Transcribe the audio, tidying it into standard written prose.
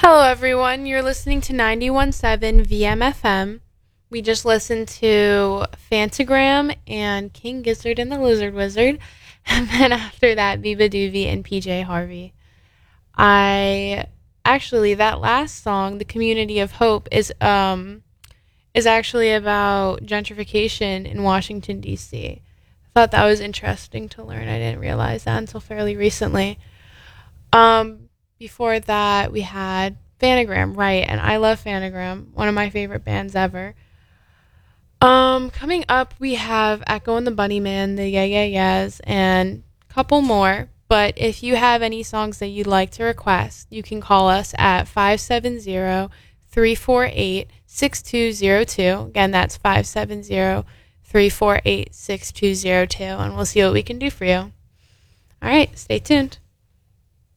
Hello, everyone. You're listening to 91.7 VMFM. We just listened to Fantagram and King Gizzard and the Lizard Wizard. And then after that, Biba Doobie and PJ Harvey. I actually, that last song, The Community of Hope, is actually about gentrification in Washington, D.C. I thought that was interesting to learn. I didn't realize that until fairly recently. Before that, we had Fanagram, right? And I love Fanagram, one of my favorite bands ever. Coming up, we have Echo and the Bunnymen, the Yeah Yeah Yeahs, and a couple more. But if you have any songs that you'd like to request, you can call us at 570-348-6202. Again, that's 570-348-6202, and we'll see what we can do for you. All right, stay tuned.